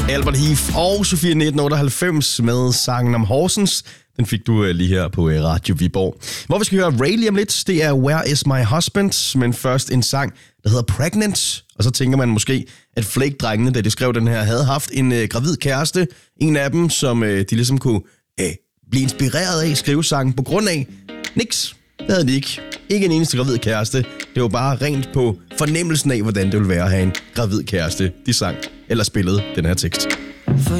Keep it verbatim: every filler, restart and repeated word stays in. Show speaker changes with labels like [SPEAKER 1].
[SPEAKER 1] Albert Heath og Sofie nitten otteoghalvfems med sangen om Horsens. Den fik du lige her på Radio Viborg. Hvor vi skal høre Ray lige om lidt, det er Where Is My Husband, men først en sang, der hedder Pregnant. Og så tænker man måske, at Flake-drengene, da de skrev den her, havde haft en øh, gravid kæreste. En af dem, som øh, de ligesom kunne øh, blive inspireret af skrive sangen på grund af. Niks, det havde de ikke. Ikke en eneste gravid kæreste. Det var bare rent på fornemmelsen af, hvordan det ville være at have en gravid kæreste. De sang eller spillede den her tekst.